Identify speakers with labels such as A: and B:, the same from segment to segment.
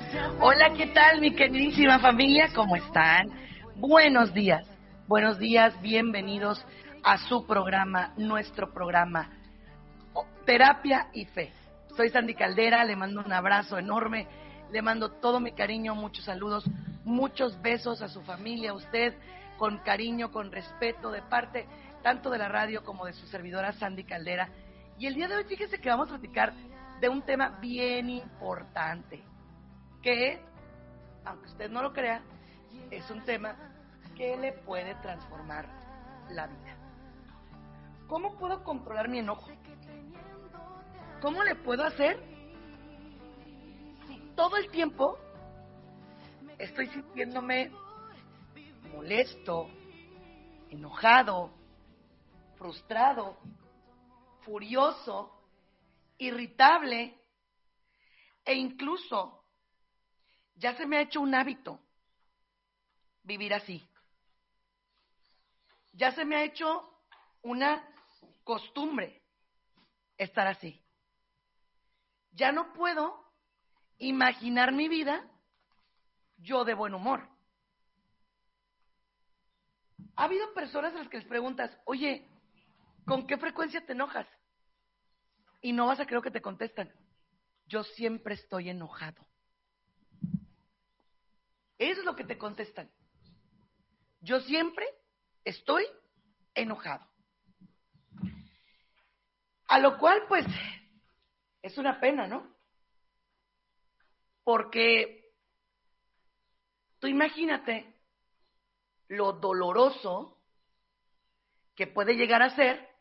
A: Hola, ¿qué tal, mi queridísima familia? ¿Cómo están? Buenos días, bienvenidos a su programa, nuestro programa, Terapia y Fe. Soy Sandy Caldera, le mando un abrazo enorme, le mando todo mi cariño, muchos saludos, muchos besos a su familia, a usted, con cariño, con respeto, de parte tanto de la radio como de su servidora Sandy Caldera. Y el día de hoy, fíjese que vamos a platicar de un tema bien importante, que, aunque usted no lo crea, es un tema que le puede transformar la vida. ¿Cómo puedo controlar mi enojo? ¿Cómo le puedo hacer si todo el tiempo estoy sintiéndome molesto, enojado, frustrado, furioso, irritable e incluso ya se me ha hecho un hábito vivir así? Ya se me ha hecho una costumbre estar así. Ya no puedo imaginar mi vida yo de buen humor. Ha habido personas a las que les preguntas, oye, ¿con qué frecuencia te enojas? Y no vas a creer que te contestan, yo siempre estoy enojado. Eso es lo que te contestan. Yo siempre estoy enojado. A lo cual, pues, es una pena, ¿no? Porque tú imagínate lo doloroso que puede llegar a ser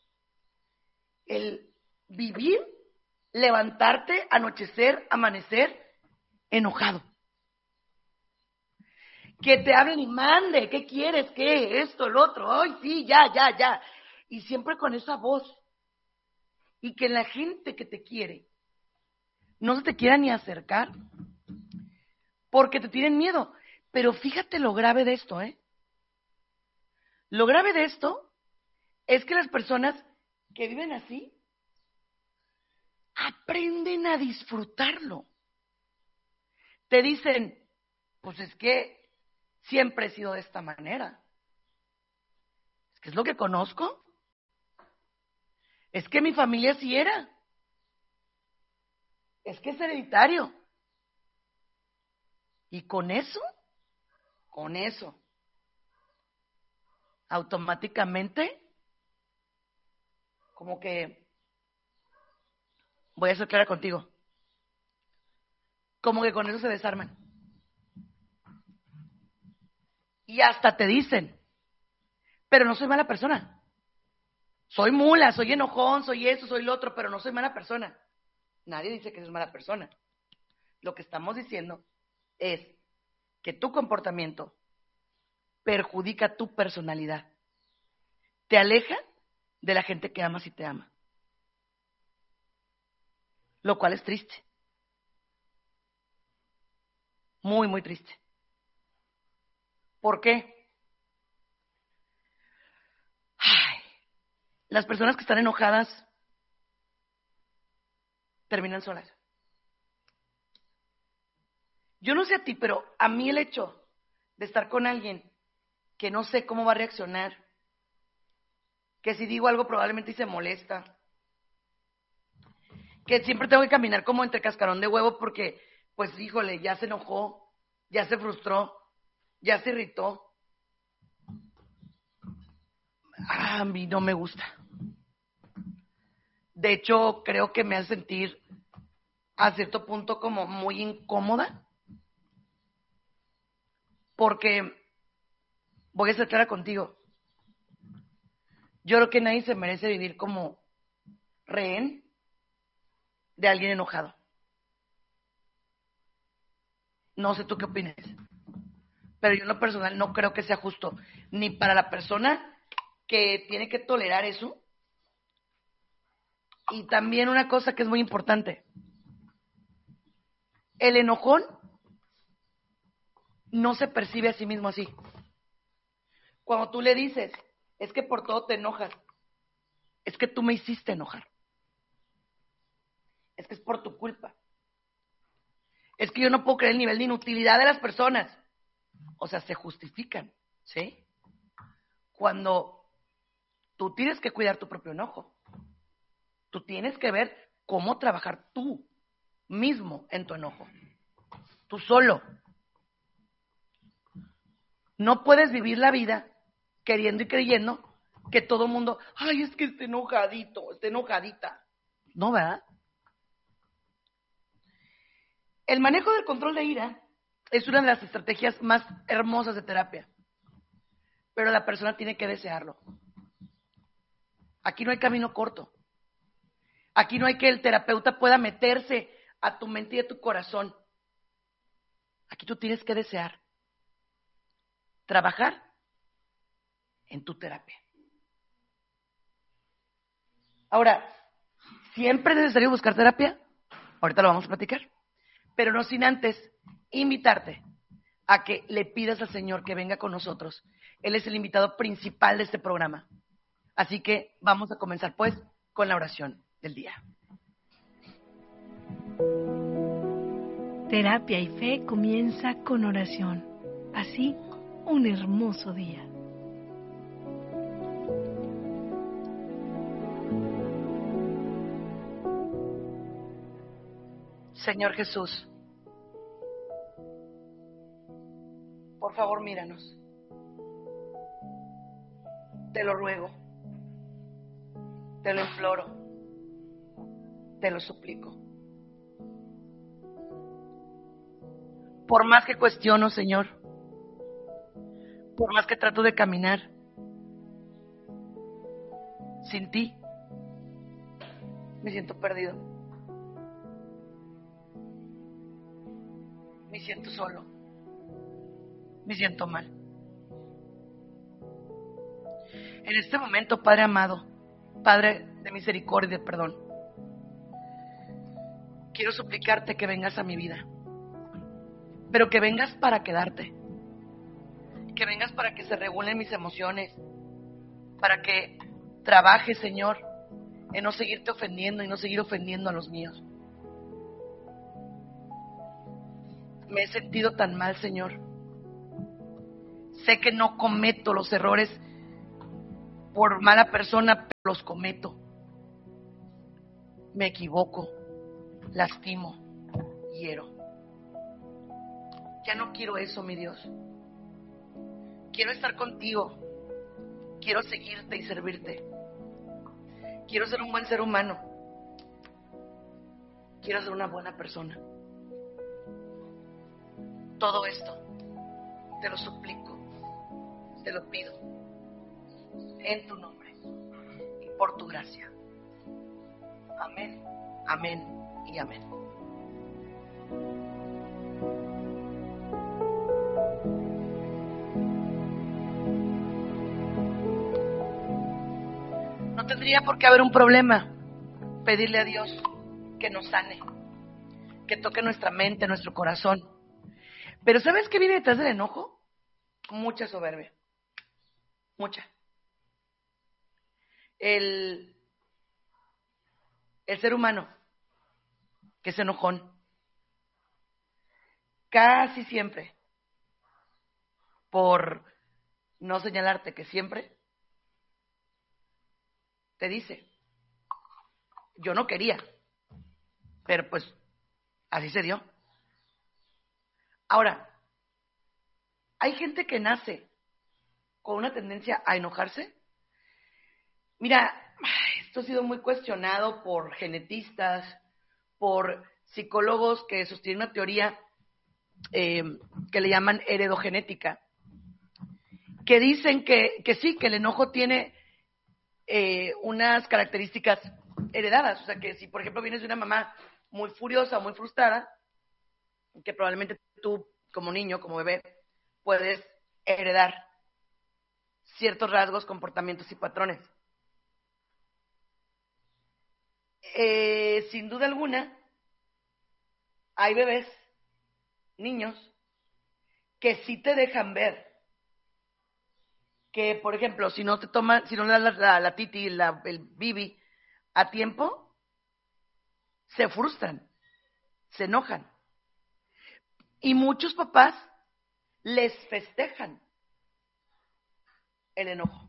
A: el vivir, levantarte, anochecer, amanecer, enojado. Que te hablen y mande, ¿qué quieres? ¿Qué? Esto, el otro, ay, sí, ya. Y siempre con esa voz. Y que la gente que te quiere no se te quiera ni acercar porque te tienen miedo. Pero fíjate lo grave de esto, ¿eh? Lo grave de esto es que las personas que viven así aprenden a disfrutarlo. Te dicen, pues es que siempre he sido de esta manera. Es que es lo que conozco. Es que mi familia así era. Es que es hereditario. Y con eso, automáticamente, como que, voy a ser clara contigo, como que con eso se desarman. Y hasta te dicen, pero no soy mala persona. Soy mula, soy enojón, soy eso, soy lo otro, pero no soy mala persona. Nadie dice que eres mala persona. Lo que estamos diciendo es que tu comportamiento perjudica tu personalidad. Te aleja de la gente que amas y te ama. Lo cual es triste. Muy, muy triste. ¿Por qué? Ay, las personas que están enojadas terminan solas. Yo no sé a ti, pero a mí el hecho de estar con alguien que no sé cómo va a reaccionar, que si digo algo probablemente se molesta, que siempre tengo que caminar como entre cascarón de huevo porque, pues, híjole, ya se enojó, ya se frustró, ya se irritó. A mí no me gusta. De hecho, creo que me hace sentir a cierto punto como muy incómoda, porque voy a ser clara contigo. Yo creo que nadie se merece vivir como rehén de alguien enojado. No sé tú qué opinas, pero yo en lo personal no creo que sea justo, ni para la persona que tiene que tolerar eso. Y también una cosa que es muy importante, el enojón no se percibe a sí mismo así. Cuando tú le dices, es que por todo te enojas, es que tú me hiciste enojar, es que es por tu culpa, Es que yo no puedo creer el nivel de inutilidad de las personas. O sea, se justifican, ¿sí? Cuando tú tienes que cuidar tu propio enojo. Tú tienes que ver cómo trabajar tú mismo en tu enojo. Tú solo. No puedes vivir la vida queriendo y creyendo que todo el mundo, ay, es que esté enojadito, esté enojadita. No, ¿verdad? El manejo del control de ira es una de las estrategias más hermosas de terapia, pero la persona tiene que desearlo. Aquí no hay camino corto. Aquí no hay que el terapeuta pueda meterse a tu mente y a tu corazón. Aquí tú tienes que desear trabajar en tu terapia. Ahora, ¿siempre es necesario buscar terapia? Ahorita lo vamos a platicar. Pero no sin antes invitarte a que le pidas al Señor que venga con nosotros. Él es el invitado principal de este programa. Así que vamos a comenzar pues con la oración del día.
B: Terapia y Fe comienza con oración. Así, un hermoso día.
A: Señor Jesús, por favor míranos. Te lo ruego, te lo imploro, te lo suplico. Por más que cuestiono, Señor, por más que trato de caminar, sin ti, me siento perdido. Me siento solo. Me siento mal. En este momento, Padre amado, Padre de misericordia y de perdón, quiero suplicarte que vengas a mi vida, pero que vengas para quedarte, que vengas para que se regulen mis emociones, para que trabajes, Señor, en no seguirte ofendiendo y no seguir ofendiendo a los míos. Me he sentido tan mal, Señor. Sé que no cometo los errores por mala persona, pero los cometo. Me equivoco, lastimo, hiero. Ya no quiero eso, mi Dios. Quiero estar contigo. Quiero seguirte y servirte. Quiero ser un buen ser humano. Quiero ser una buena persona. Todo esto te lo suplico, te lo pido, en tu nombre y por tu gracia. Amén, amén y amén. No tendría por qué haber un problema. Pedirle a Dios que nos sane, que toque nuestra mente, nuestro corazón. Pero ¿sabes qué viene detrás del enojo? Mucha soberbia. Mucha. El ser humano que es enojón, casi siempre, por no señalarte que siempre, te dice, yo no quería, pero pues así se dio. Ahora, hay gente que nace con una tendencia a enojarse. Mira, esto ha sido muy cuestionado por genetistas, por psicólogos que sostienen una teoría que le llaman heredogenética, que dicen que sí, que el enojo tiene unas características heredadas. O sea, que si, por ejemplo, vienes de una mamá muy furiosa o muy frustrada, que probablemente tú, como niño, como bebé, puedes heredar ciertos rasgos, comportamientos y patrones. Sin duda alguna, hay bebés, niños, que sí te dejan ver que, por ejemplo, si no te toman, si no le das la titi, el bibi a tiempo, se frustran, se enojan. Y muchos papás les festejan el enojo.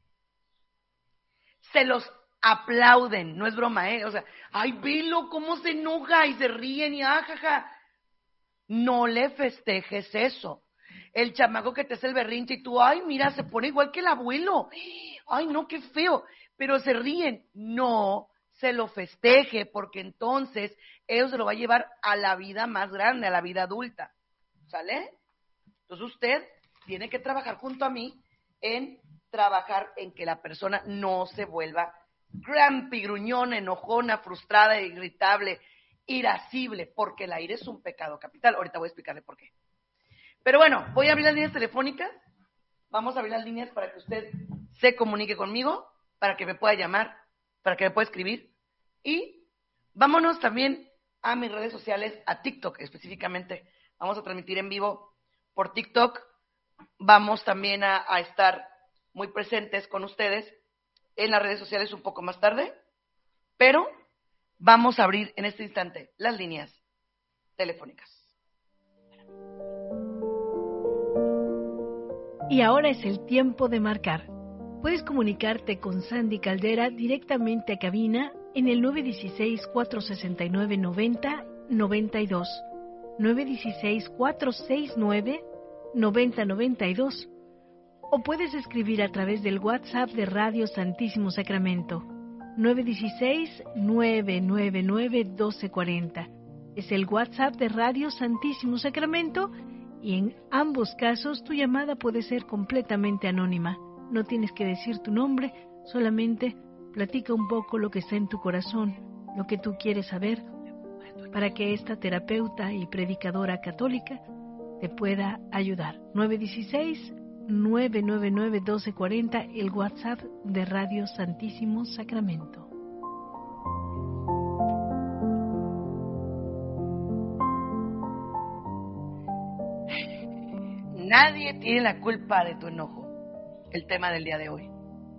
A: Se los aplauden, no es broma, O sea, ay, velo cómo se enoja y se ríen y ajaja. No le festejes eso. El chamaco que te hace el berrinche y tú, ay, mira, se pone igual que el abuelo. Ay, no, qué feo. Pero se ríen. No se lo festeje, porque entonces eso se lo va a llevar a la vida más grande, a la vida adulta. ¿Sale? Entonces usted tiene que trabajar junto a mí en trabajar en que la persona no se vuelva grumpy, gruñona, enojona, frustrada, irritable, irascible, porque el aire es un pecado capital. Ahorita voy a explicarle por qué. Pero bueno, voy a abrir las líneas telefónicas. Vamos a abrir las líneas para que usted se comunique conmigo, para que me pueda llamar, para que me pueda escribir. Y vámonos también a mis redes sociales, a TikTok específicamente. Vamos a transmitir en vivo por TikTok. Vamos también a estar muy presentes con ustedes en las redes sociales un poco más tarde, pero vamos a abrir en este instante las líneas telefónicas.
B: Y ahora es el tiempo de marcar. Puedes comunicarte con Sandy Caldera directamente a cabina en el 916-469-9092, 916-469-9092, o puedes escribir a través del WhatsApp de Radio Santísimo Sacramento, 916-999-1240. Es el WhatsApp de Radio Santísimo Sacramento y en ambos casos tu llamada puede ser completamente anónima. No tienes que decir tu nombre, solamente platica un poco lo que está en tu corazón, lo que tú quieres saber, para que esta terapeuta y predicadora católica te pueda ayudar. 916-999-1240, el WhatsApp de Radio Santísimo Sacramento.
A: Nadie tiene la culpa de tu enojo. El tema del día de hoy.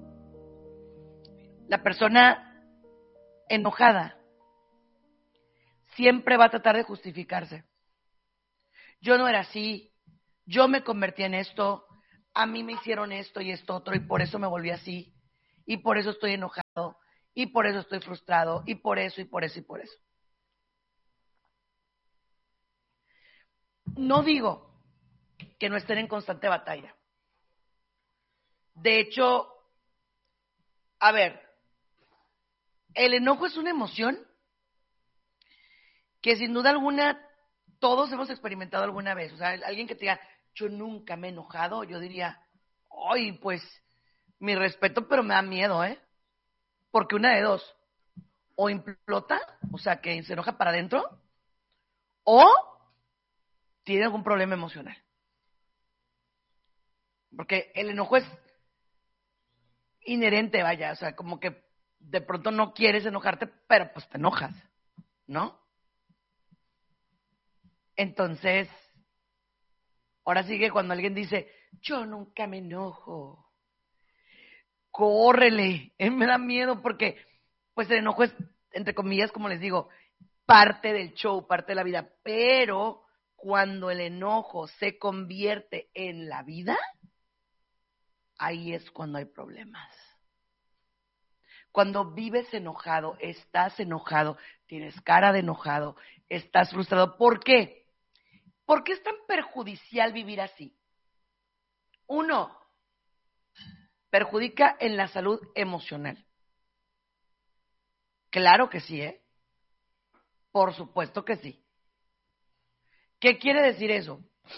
A: La persona enojada siempre va a tratar de justificarse. Yo no era así, yo me convertí en esto, a mí me hicieron esto y esto otro y por eso me volví así, y por eso estoy enojado, y por eso estoy frustrado, y por eso, y por eso, y por eso. No digo que no estén en constante batalla. De hecho, a ver, el enojo es una emoción que sin duda alguna todos hemos experimentado alguna vez. O sea, alguien que te diga, yo nunca me he enojado, yo diría, ay, pues, mi respeto, pero me da miedo, Porque una de dos, o implota, o sea, que se enoja para adentro, o tiene algún problema emocional. Porque el enojo es inherente, vaya, o sea, como que de pronto no quieres enojarte, pero pues te enojas, ¿no? Entonces, ahora sí que cuando alguien dice, yo nunca me enojo, córrele, me da miedo porque pues el enojo es, entre comillas, como les digo, parte del show, parte de la vida, pero cuando el enojo se convierte en la vida, ahí es cuando hay problemas. Cuando vives enojado, estás enojado, tienes cara de enojado, estás frustrado. ¿Por qué? ¿Por qué es tan perjudicial vivir así? Uno, perjudica en la salud emocional. Claro que sí, Por supuesto que sí. ¿Qué quiere decir eso?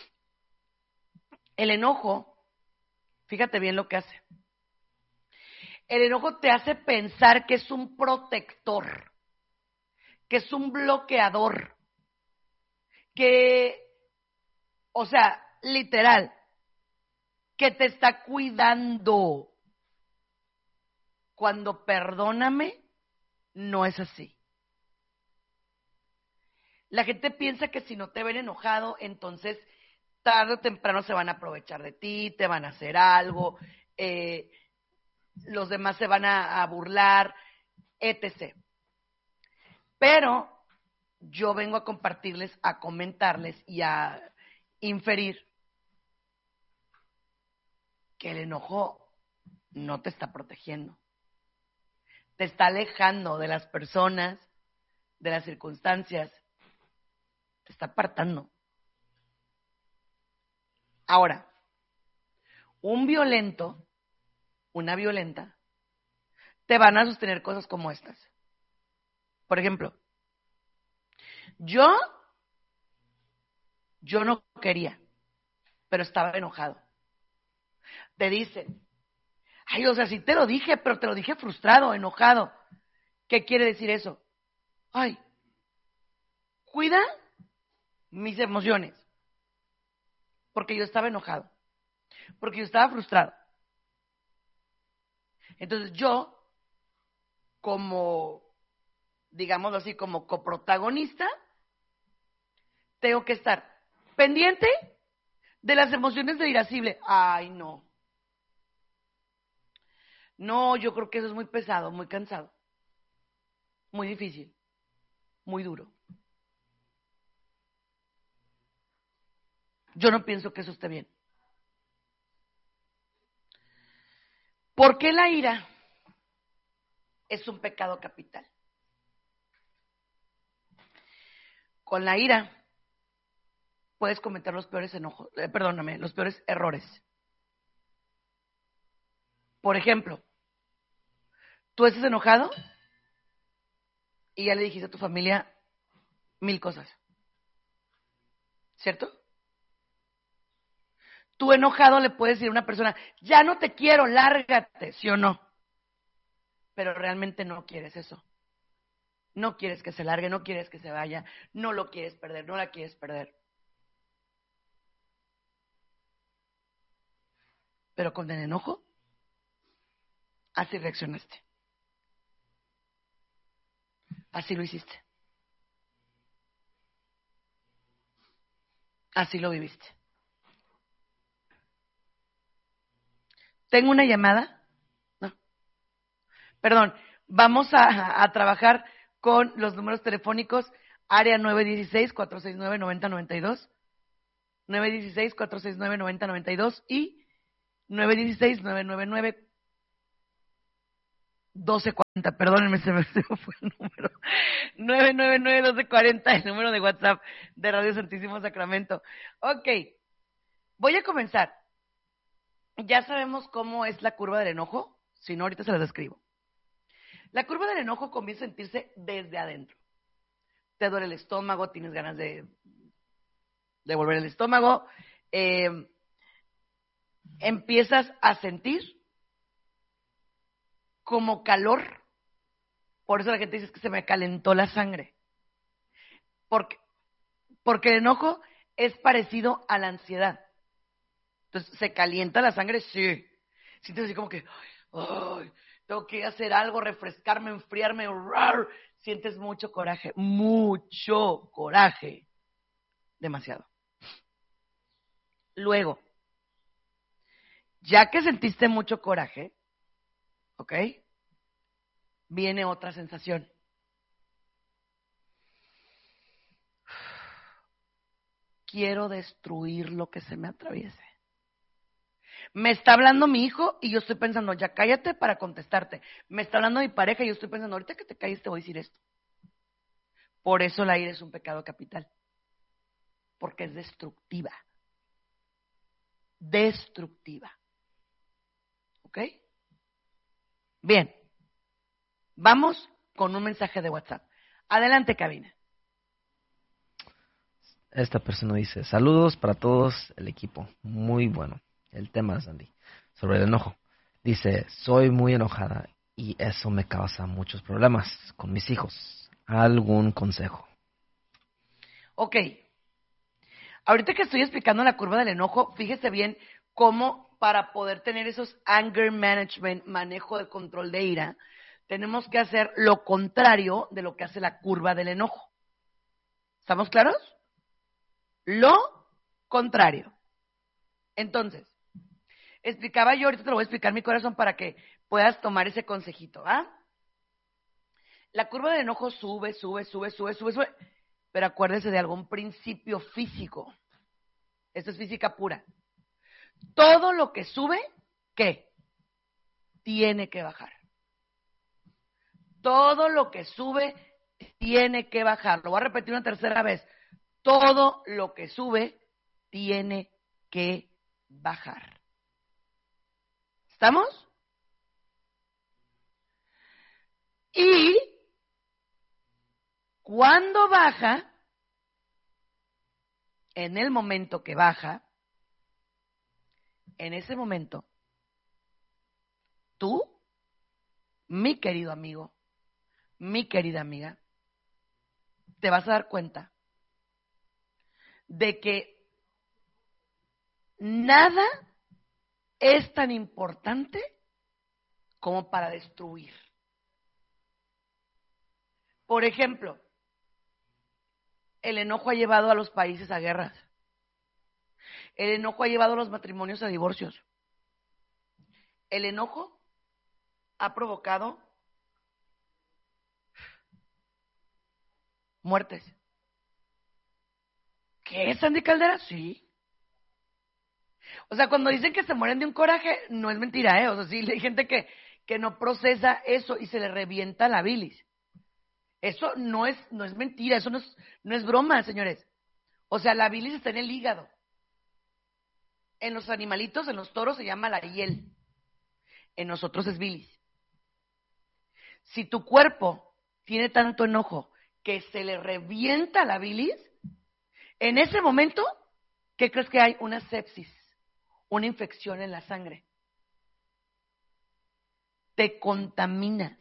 A: El enojo, fíjate bien lo que hace. El enojo te hace pensar que es un protector, que es un bloqueador, que, o sea, literal, que te está cuidando. Cuando perdóname, no es así. La gente piensa que si no te ven enojado, entonces tarde o temprano se van a aprovechar de ti, te van a hacer algo, los demás se van a burlar, etc. Pero yo vengo a compartirles, a comentarles y a inferir que el enojo no te está protegiendo. Te está alejando de las personas, de las circunstancias, te está apartando. Ahora, un violento, una violenta, te van a sostener cosas como estas. Por ejemplo, yo no quería, pero estaba enojado. Te dicen, ay, o sea, sí te lo dije, pero te lo dije frustrado, enojado. ¿Qué quiere decir eso? Ay, cuida mis emociones, porque yo estaba enojado, porque yo estaba frustrado. Entonces yo, como, digámoslo así, como coprotagonista, tengo que estar pendiente de las emociones de irascible. Ay, no. No, yo creo que eso es muy pesado, muy cansado, muy difícil, muy duro. Yo no pienso que eso esté bien. ¿Por qué la ira es un pecado capital? Con la ira puedes cometer los peores los peores errores. Por ejemplo, tú estás enojado y ya le dijiste a tu familia 1000 cosas, ¿cierto? Tú enojado le puedes decir a una persona, ya no te quiero, lárgate, ¿sí o no? Pero realmente no quieres eso. No quieres que se largue, no quieres que se vaya, no lo quieres perder, no la quieres perder. Pero con el enojo, así reaccionaste. Así lo hiciste. Así lo viviste. ¿Tengo una llamada? No. Perdón, vamos a trabajar con los números telefónicos área 916-469-9092, 916-469-9092 y 916-999-1240. Perdónenme, se me fue el número. 999-1240, el número de WhatsApp de Radio Santísimo Sacramento. Ok, voy a comenzar. Ya sabemos cómo es la curva del enojo, si no, ahorita se las describo. La curva del enojo comienza a sentirse desde adentro. Te duele el estómago, tienes ganas de devolver el estómago, empiezas a sentir como calor. Por eso la gente dice que se me calentó la sangre. Porque el enojo es parecido a la ansiedad. Entonces, ¿se calienta la sangre? Sí. Sientes así como que, ay, tengo que hacer algo, refrescarme, enfriarme. Rar. Sientes mucho coraje. Demasiado. Luego, ya que sentiste mucho coraje, ¿ok? Viene otra sensación. Quiero destruir lo que se me atraviese. Me está hablando mi hijo y yo estoy pensando, ya cállate para contestarte. Me está hablando mi pareja y yo estoy pensando, ahorita que te calles te voy a decir esto. Por eso la ira es un pecado capital. Porque es destructiva. Destructiva. ¿Ok? Bien. Vamos con un mensaje de WhatsApp. Adelante, cabina.
C: Esta persona dice, saludos para todos el equipo. Muy bueno. El tema, Sandy, sobre el enojo. Dice, soy muy enojada y eso me causa muchos problemas con mis hijos. ¿Algún consejo?
A: Ok. Ahorita que estoy explicando la curva del enojo, fíjese bien cómo para poder tener esos anger management, manejo de control de ira, tenemos que hacer lo contrario de lo que hace la curva del enojo. ¿Estamos claros? Lo contrario. Entonces, explicaba yo, ahorita te lo voy a explicar mi corazón para que puedas tomar ese consejito, ¿ah? La curva del enojo sube. pero acuérdese de algún principio físico. Esto es física pura. Todo lo que sube, ¿qué? Tiene que bajar. Todo lo que sube tiene que bajar. Lo voy a repetir una tercera vez. Todo lo que sube tiene que bajar. ¿Estamos? Y cuando baja, en el momento que baja, en ese momento, tú, mi querido amigo, mi querida amiga, te vas a dar cuenta de que nada es tan importante como para destruir. Por ejemplo, el enojo ha llevado a los países a guerras. El enojo ha llevado a los matrimonios a divorcios. El enojo ha provocado muertes. ¿Qué es, Sandy Caldera? Sí. O sea, cuando dicen que se mueren de un coraje, no es mentira, ¿eh? O sea, sí, hay gente que no procesa eso y se le revienta la bilis. Eso no es mentira, eso no es broma, señores. O sea, la bilis está en el hígado. En los animalitos, en los toros se llama la hiel. En nosotros es bilis. Si tu cuerpo tiene tanto enojo que se le revienta la bilis, en ese momento, ¿qué crees que hay? Una sepsis, una infección en la sangre. Te contaminas.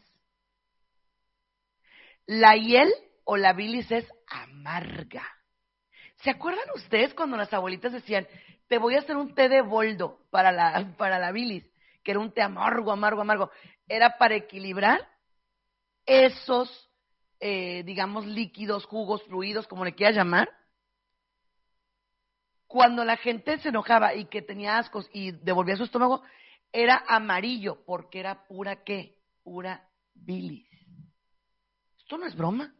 A: La hiel o la bilis es amarga. ¿Se acuerdan ustedes cuando las abuelitas decían, te voy a hacer un té de boldo para la bilis? Que era un té amargo, amargo, amargo. Era para equilibrar esos, digamos, líquidos, jugos, fluidos, como le quieras llamar. Cuando la gente se enojaba y que tenía ascos y devolvía su estómago, era amarillo, porque era pura, ¿qué? Pura bilis. Esto no es broma.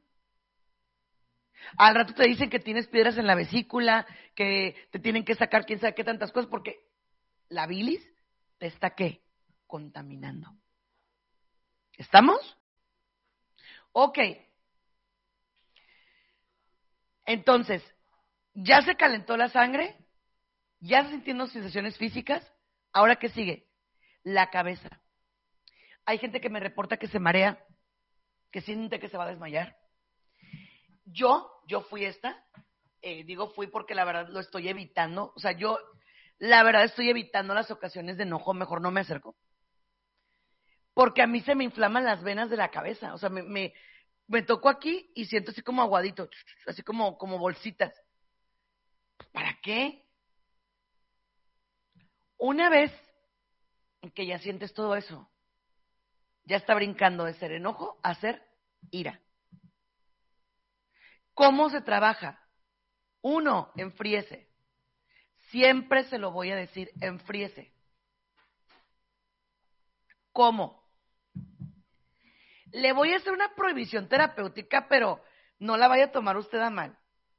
A: Al rato te dicen que tienes piedras en la vesícula, que te tienen que sacar quién sabe qué tantas cosas, porque la bilis te está, ¿qué? Contaminando. ¿Estamos? Ok. Entonces, ya se calentó la sangre, ya se sintiendo sensaciones físicas, ¿ahora qué sigue? La cabeza. Hay gente que me reporta que se marea, que siente que se va a desmayar. Yo fui digo fui porque la verdad lo estoy evitando, o sea, yo la verdad estoy evitando las ocasiones de enojo, mejor no me acerco. Porque a mí se me inflaman las venas de la cabeza, o sea, me toco aquí y siento así como aguadito, así como bolsitas. ¿Para qué? Una vez que ya sientes todo eso, ya está brincando de ser enojo a ser ira. ¿Cómo se trabaja? Uno, enfríese. Siempre se lo voy a decir, enfríese. ¿Cómo? Le voy a hacer una prohibición terapéutica, pero no la vaya a tomar usted a mal.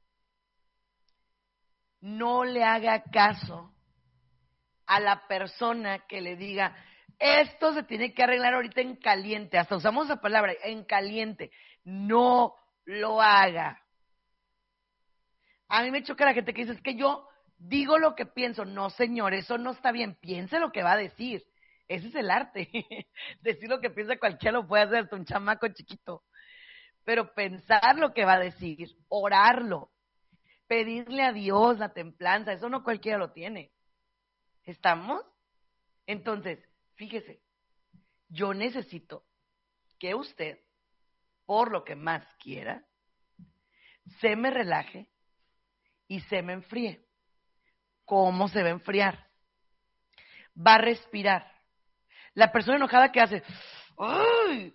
A: No le haga caso a la persona que le diga, esto se tiene que arreglar ahorita en caliente. Hasta usamos esa palabra, en caliente. No lo haga. A mí me choca la gente que dice, es que yo digo lo que pienso. No, señor, eso no está bien. Piense lo que va a decir. Ese es el arte. Decir lo que piensa cualquiera lo puede hacer, hasta un chamaco chiquito. Pero pensar lo que va a decir, orarlo, pedirle a Dios la templanza, eso no cualquiera lo tiene. ¿Estamos? Entonces, fíjese, yo necesito que usted, por lo que más quiera, se me relaje y se me enfríe. ¿Cómo se va a enfriar? Va a respirar. La persona enojada que hace, ¡ay!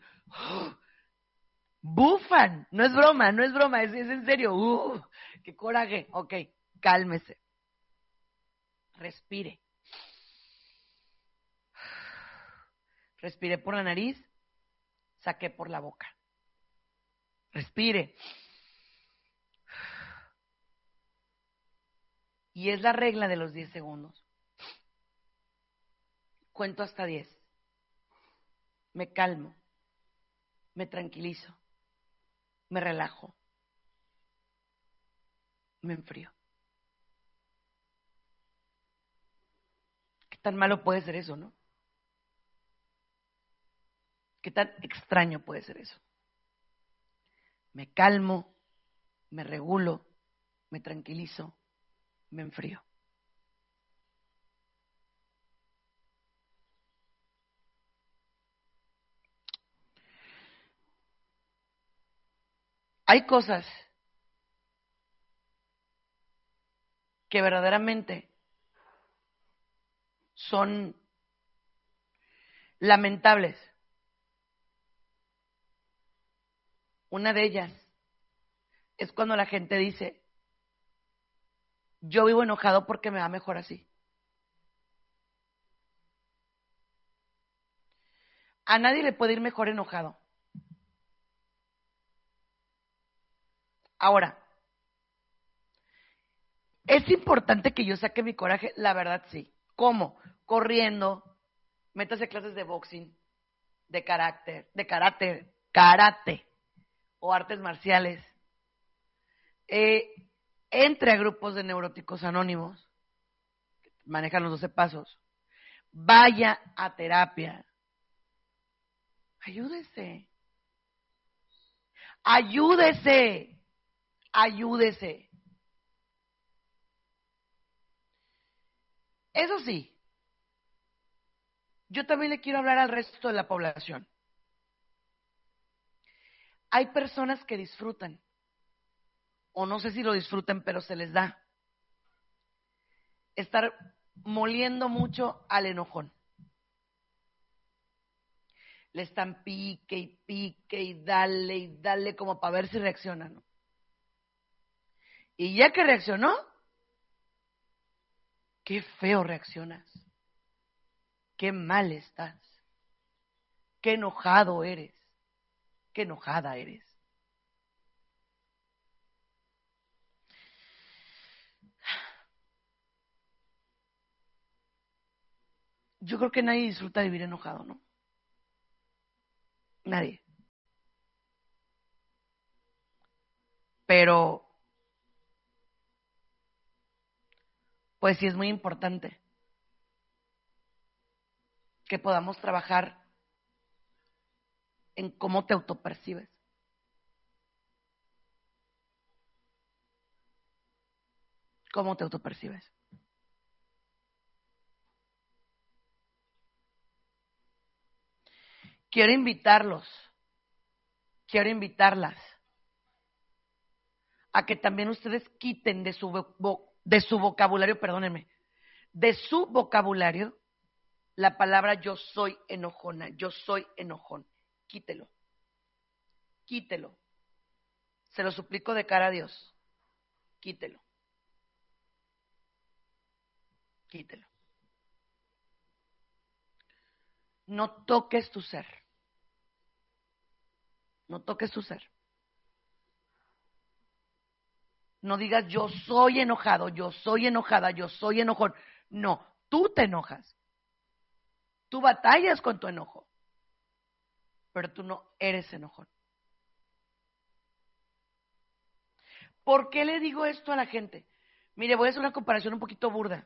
A: Bufan, no es broma, es en serio, qué coraje. Ok, cálmese. Respire. Respire por la nariz, saque por la boca. Respire. Y es la regla de los 10 segundos. Cuento hasta 10. Me calmo. Me tranquilizo. Me relajo. Me enfrío. ¿Qué tan malo puede ser eso, no? ¿Qué tan extraño puede ser eso? Me calmo, me regulo, me tranquilizo, me enfrío. Hay cosas que verdaderamente son lamentables. Una de ellas es cuando la gente dice, yo vivo enojado porque me va mejor así. A nadie le puede ir mejor enojado. Ahora, ¿es importante que yo saque mi coraje? La verdad sí. ¿Cómo? Corriendo, métase clases de boxing, de karate o artes marciales. Entre a grupos de neuróticos anónimos, que manejan los 12 pasos. Vaya a terapia. Ayúdese. Ayúdese. Ayúdese. Eso sí, yo también le quiero hablar al resto de la población. Hay personas que disfrutan, o no sé si lo disfrutan, pero se les da estar moliendo mucho al enojón. Le están pique y dale como para ver si reacciona, ¿no? Y ya que reaccionó, qué feo reaccionas, qué mal estás, qué enojado eres, qué enojada eres. Yo creo que nadie disfruta de vivir enojado, ¿no? Nadie. Pero, pues sí es muy importante que podamos trabajar en cómo te autopercibes. ¿Cómo te autopercibes? Quiero invitarlas a que también ustedes quiten de su vocabulario, perdónenme, de su vocabulario la palabra yo soy enojona, yo soy enojón. Quítelo. Quítelo. Se lo suplico de cara a Dios. Quítelo. Quítelo. No toques tu ser. No toques tu ser. No digas yo soy enojado, yo soy enojada, yo soy enojón. No, tú te enojas. Tú batallas con tu enojo. Pero tú no eres enojón. ¿Por qué le digo esto a la gente? Mire, voy a hacer una comparación un poquito burda.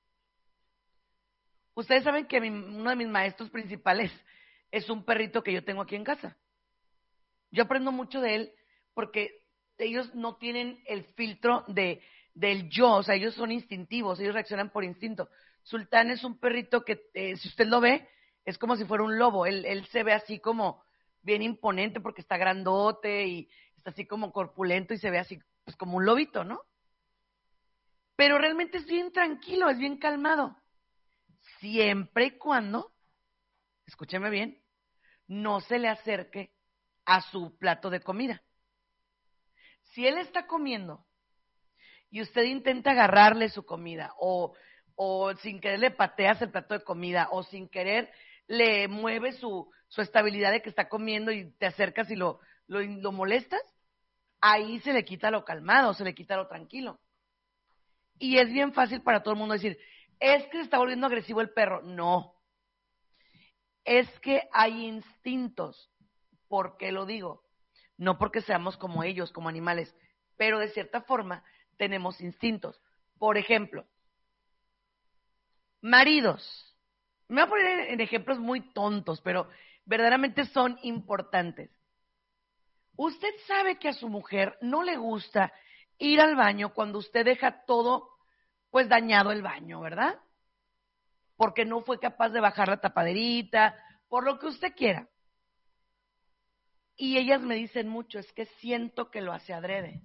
A: Ustedes saben que uno de mis maestros principales es un perrito que yo tengo aquí en casa. Yo aprendo mucho de él porque ellos no tienen el filtro del yo, o sea, ellos son instintivos, ellos reaccionan por instinto. Sultán es un perrito que, si usted lo ve, es como si fuera un lobo. Él se ve así como bien imponente porque está grandote y está así como corpulento y se ve así pues como un lobito, ¿no? Pero realmente es bien tranquilo, es bien calmado. Siempre y cuando, escúcheme bien, no se le acerque a su plato de comida. Si él está comiendo y usted intenta agarrarle su comida o sin querer le pateas el plato de comida o sin querer le mueve su estabilidad de que está comiendo y te acercas y lo molestas, ahí se le quita lo calmado, se le quita lo tranquilo. Y es bien fácil para todo el mundo decir, es que se está volviendo agresivo el perro. No. Es que hay instintos. ¿Por qué lo digo? No porque seamos como ellos, como animales, pero de cierta forma tenemos instintos. Por ejemplo, maridos. Me voy a poner en ejemplos muy tontos, pero verdaderamente son importantes. Usted sabe que a su mujer no le gusta ir al baño cuando usted deja todo, pues dañado el baño, ¿verdad? Porque no fue capaz de bajar la tapaderita, por lo que usted quiera. Y ellas me dicen mucho, es que siento que lo hace adrede.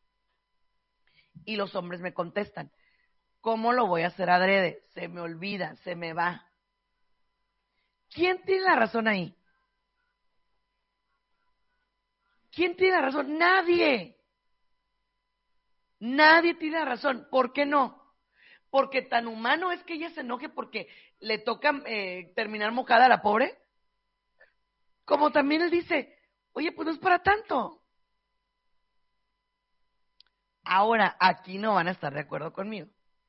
A: Y los hombres me contestan, ¿cómo lo voy a hacer adrede? Se me olvida, se me va. ¿Quién tiene la razón ahí? ¿Quién tiene la razón? Nadie. Nadie tiene la razón. ¿Por qué no? Porque tan humano es que ella se enoje porque le toca terminar mojada a la pobre. Como también él dice, oye, pues no es para tanto. Ahora, aquí no van a estar de acuerdo conmigo.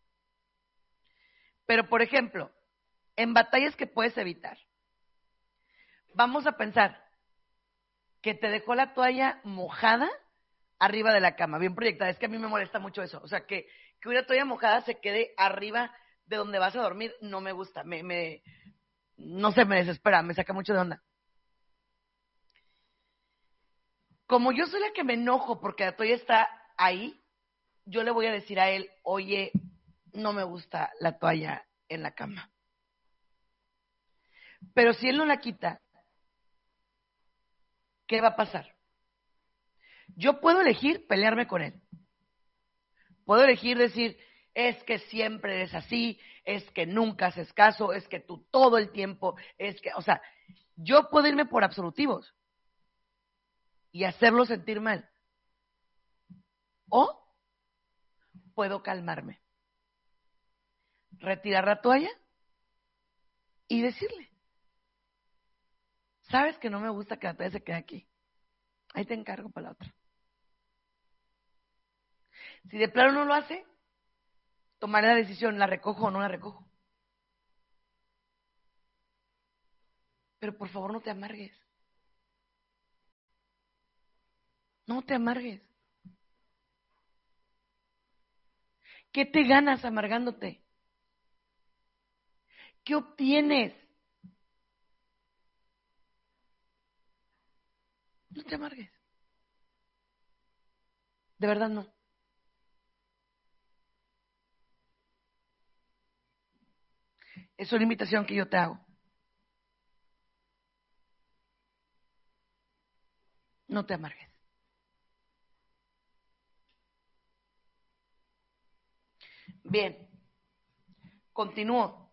A: Pero, por ejemplo, en batallas que puedes evitar, vamos a pensar que te dejó la toalla mojada arriba de la cama, bien proyectada. Es que a mí me molesta mucho eso. O sea, que una toalla mojada se quede arriba de donde vas a dormir, no me gusta. No sé, me desespera, me saca mucho de onda. Como yo soy la que me enojo porque la toalla está ahí, yo le voy a decir a él, oye, no me gusta la toalla en la cama. Pero si él no la quita, ¿qué va a pasar? Yo puedo elegir pelearme con él. Puedo elegir decir, es que siempre eres así, es que nunca haces caso, es que tú todo el tiempo, es que, o sea, yo puedo irme por absolutivos y hacerlo sentir mal. O puedo calmarme, retirar la toalla y decirle, sabes que no me gusta que la toalla se quede aquí. Ahí te encargo para la otra. Si de plano no lo hace, tomaré la decisión, la recojo o no la recojo. Pero por favor no te amargues. No te amargues. ¿Qué te ganas amargándote? ¿Qué obtienes? No te amargues. De verdad no. Es una invitación que yo te hago. No te amargues. Bien, continúo.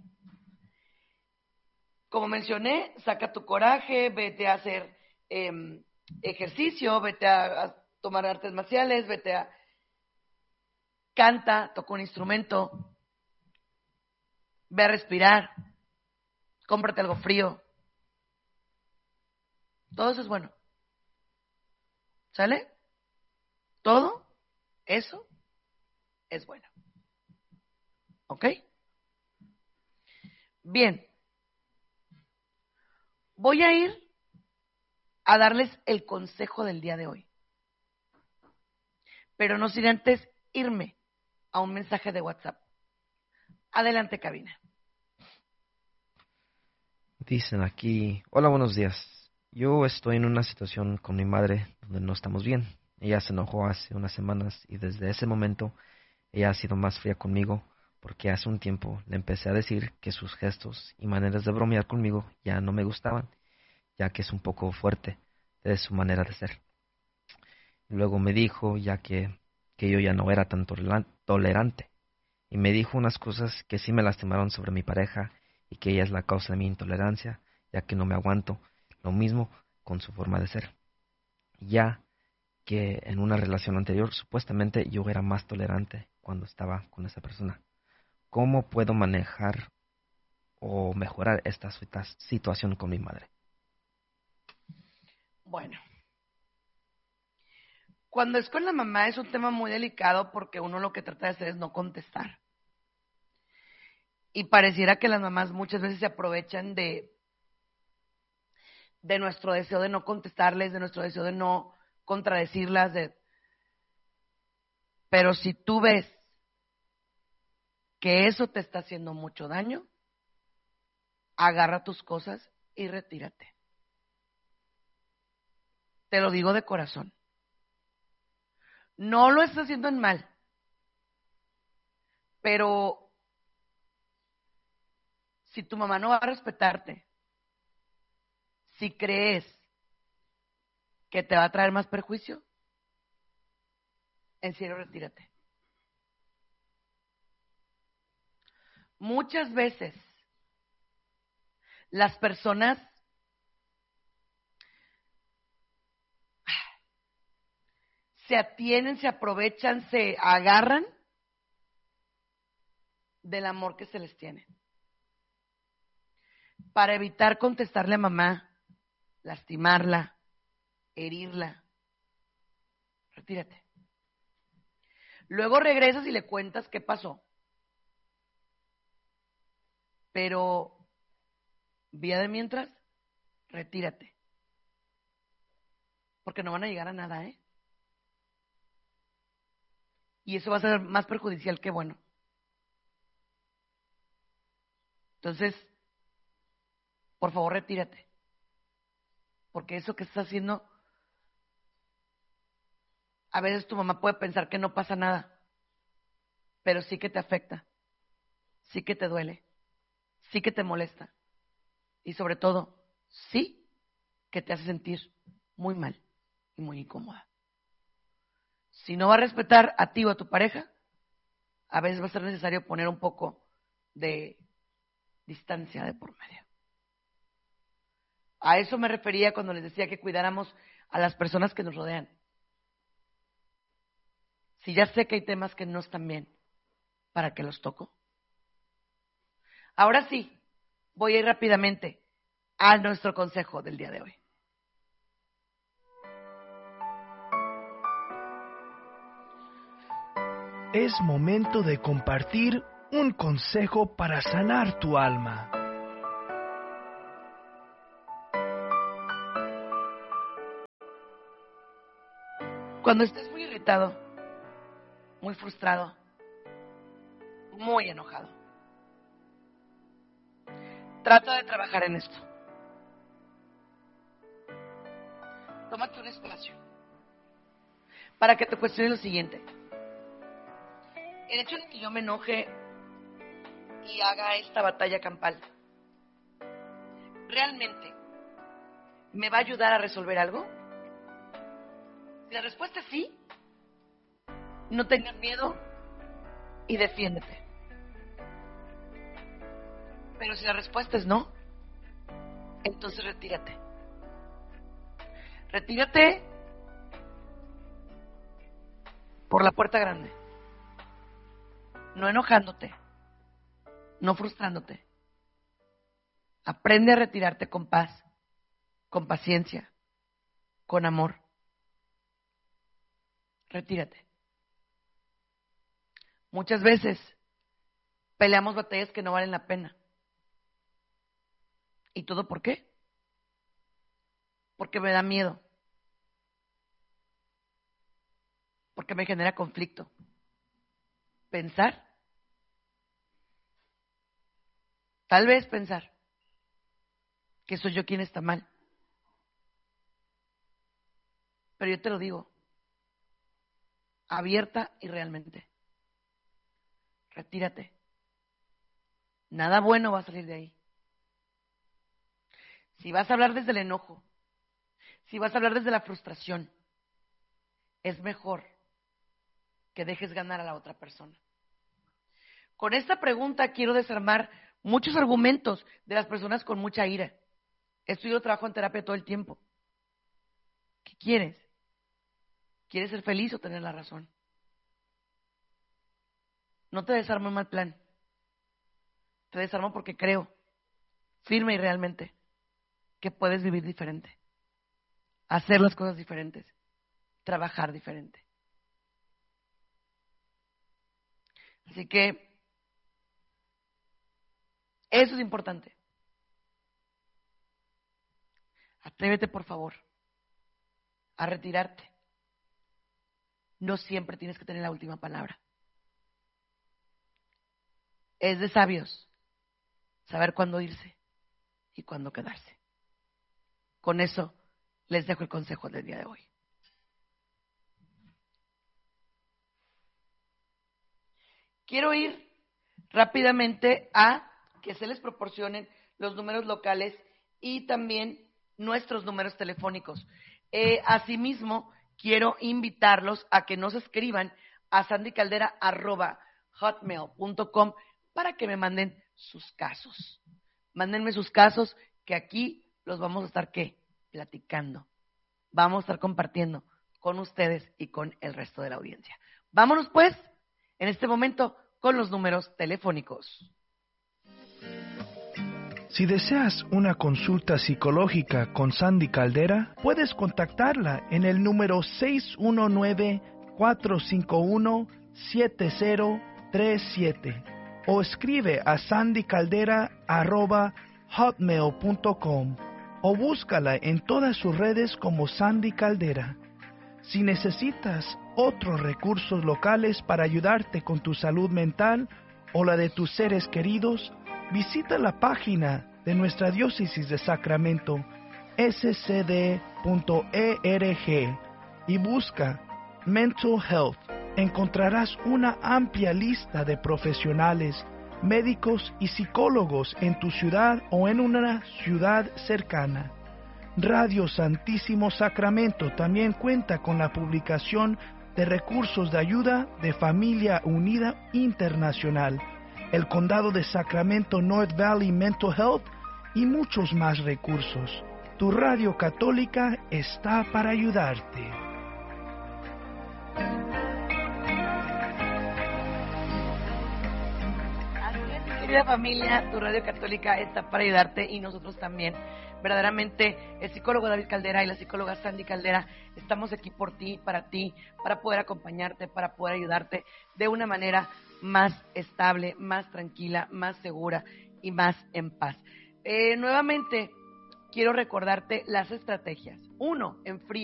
A: Como mencioné, saca tu coraje, vete a hacer ejercicio, vete a tomar artes marciales, vete a... Canta, toca un instrumento, ve a respirar, cómprate algo frío. Todo eso es bueno. ¿Sale? Todo eso es bueno. ¿Ok? Bien. Voy a ir a darles el consejo del día de hoy. Pero no sin antes irme a un mensaje de WhatsApp. Adelante, cabina.
C: Dicen aquí, hola, buenos días. Yo estoy en una situación con mi madre donde no estamos bien. Ella se enojó hace unas semanas y desde ese momento ella ha sido más fría conmigo porque hace un tiempo le empecé a decir que sus gestos y maneras de bromear conmigo ya no me gustaban, ya que es un poco fuerte de su manera de ser. Luego me dijo ya que yo ya no era tan tolerante y me dijo unas cosas que sí me lastimaron sobre mi pareja y que ella es la causa de mi intolerancia, ya que no me aguanto, lo mismo con su forma de ser. Ya que en una relación anterior supuestamente yo era más tolerante cuando estaba con esa persona. ¿Cómo puedo manejar o mejorar esta situación con mi madre?
A: Bueno, Cuando es con la mamá es un tema muy delicado porque uno lo que trata de hacer es no contestar. Y pareciera que las mamás muchas veces se aprovechan de nuestro deseo de no contestarles, de nuestro deseo de no contradecirlas. Pero si tú ves que eso te está haciendo mucho daño, agarra tus cosas y retírate. Te lo digo de corazón. No lo estás haciendo en mal, pero si tu mamá no va a respetarte, si crees que te va a traer más perjuicio, en serio retírate. Muchas veces las personas se atienen, se aprovechan, se agarran del amor que se les tiene. Para evitar contestarle a mamá, lastimarla, herirla, retírate. Luego regresas y le cuentas qué pasó. Pero, vía de mientras, retírate. Porque no van a llegar a nada, ¿eh? Y eso va a ser más perjudicial que bueno. Entonces, por favor, retírate. Porque eso que estás haciendo, a veces tu mamá puede pensar que no pasa nada, pero sí que te afecta, sí que te duele, sí que te molesta. Y sobre todo, sí que te hace sentir muy mal y muy incómoda. Si no va a respetar a ti o a tu pareja, a veces va a ser necesario poner un poco de distancia de por medio. A eso me refería cuando les decía que cuidáramos a las personas que nos rodean. Si ya sé que hay temas que no están bien, ¿para qué los toco? Ahora sí, voy a ir rápidamente a nuestro consejo del día de hoy.
D: Es momento de compartir un consejo para sanar tu alma.
A: Cuando estés muy irritado, muy frustrado, muy enojado, trata de trabajar en esto. Tómate un espacio para que te cuestiones lo siguiente. El hecho de que yo me enoje y haga esta batalla campal, ¿realmente me va a ayudar a resolver algo? Si la respuesta es sí, no tengas miedo y defiéndete. Pero si la respuesta es no, entonces retírate. Retírate por la puerta grande. No enojándote, no frustrándote. Aprende a retirarte con paz, con paciencia, con amor. Retírate. Muchas veces peleamos batallas que no valen la pena. ¿Y todo por qué? Porque me da miedo. Porque me genera conflicto. Pensar. Tal vez pensar que soy yo quien está mal. Pero yo te lo digo, abierta y realmente. Retírate. Nada bueno va a salir de ahí. Si vas a hablar desde el enojo, si vas a hablar desde la frustración, es mejor que dejes ganar a la otra persona. Con esta pregunta quiero desarmar muchos argumentos de las personas con mucha ira. Esto yo lo trabajo en terapia todo el tiempo. ¿Qué quieres? ¿Quieres ser feliz o tener la razón? No te desarmo en mal plan. Te desarmo porque creo, firme y realmente, que puedes vivir diferente, hacer las cosas diferentes trabajar diferente. Así que eso es importante. Atrévete, por favor, a retirarte. No siempre tienes que tener la última palabra. Es de sabios saber cuándo irse y cuándo quedarse. Con eso les dejo el consejo del día de hoy. Quiero ir rápidamente a que se les proporcionen los números locales y también nuestros números telefónicos. Asimismo, quiero invitarlos a que nos escriban a sandycaldera@hotmail.com para que me manden sus casos. Mándenme sus casos, que aquí los vamos a estar, platicando. Vamos a estar compartiendo con ustedes y con el resto de la audiencia. Vámonos, pues, en este momento con los números telefónicos.
D: Si deseas una consulta psicológica con Sandy Caldera, puedes contactarla en el número 619-451-7037 o escribe a sandycaldera@hotmail.com o búscala en todas sus redes como Sandy Caldera. Si necesitas otros recursos locales para ayudarte con tu salud mental o la de tus seres queridos, visita la página de nuestra diócesis de Sacramento, scd.org, y busca Mental Health. Encontrarás una amplia lista de profesionales, médicos y psicólogos en tu ciudad o en una ciudad cercana. Radio Santísimo Sacramento también cuenta con la publicación de recursos de ayuda de Familia Unida Internacional, el Condado de Sacramento North Valley Mental Health y muchos más recursos. Tu radio católica está para ayudarte.
A: Así es, mi querida familia, tu radio católica está para ayudarte y nosotros también. Verdaderamente, el psicólogo David Caldera y la psicóloga Sandy Caldera estamos aquí por ti, para poder acompañarte, para poder ayudarte de una manera más estable, más tranquila, más segura y más en paz. Nuevamente, quiero recordarte las estrategias. 1, enfría.